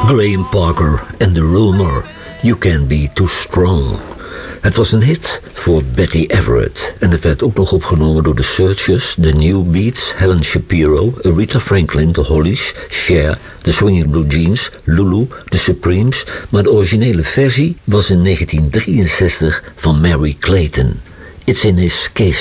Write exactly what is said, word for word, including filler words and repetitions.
Graham Parker en The Rumor, You Can Be Too Strong. Het was een hit voor Betty Everett en het werd ook nog opgenomen door The Searchers, The New Beats, Helen Shapiro, Aretha Franklin, The Hollies, Cher, The Swinging Blue Jeans, Lulu, The Supremes, maar de originele versie was in negentien drieënzestig van Mary Clayton. It's in His Kiss.